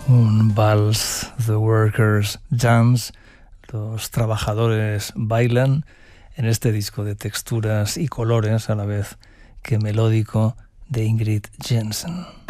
Un vals, The Workers Dance, los trabajadores bailan, en este disco de texturas y colores a la vez que melódico de Ingrid Jensen.